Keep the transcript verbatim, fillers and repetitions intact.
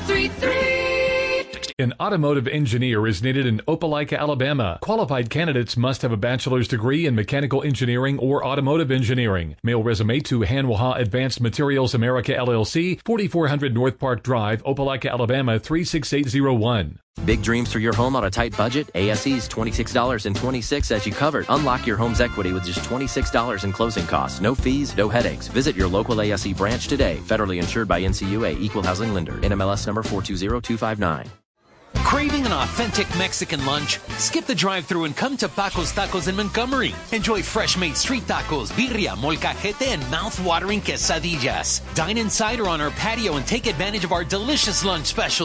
three three. An automotive engineer is needed in Opelika, Alabama. Qualified candidates must have a bachelor's degree in mechanical engineering or automotive engineering. Mail resume to Hanwha Advanced Materials America L L C, forty-four hundred North Park Drive, Opelika, Alabama three six eight zero one. Big dreams for your home on a tight budget? A S E's twenty-six dollars and twenty-six cents as you covered. Unlock your home's equity with just twenty-six dollars in closing costs. No fees, no headaches. Visit your local A S E branch today. Federally insured by N C U A, Equal Housing Lender. N M L S number four two zero two five nine. Craving an authentic Mexican lunch? Skip the drive-thru and come to Paco's Tacos in Montgomery. Enjoy fresh-made street tacos, birria, molcajete, and mouth-watering quesadillas. Dine inside or on our patio and take advantage of our delicious lunch specials.